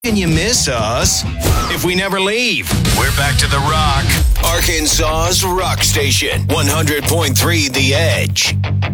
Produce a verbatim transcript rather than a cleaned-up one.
can you miss us if we never leave? We're back to The Rock. Arkansas's rock station, one hundred point three The Edge.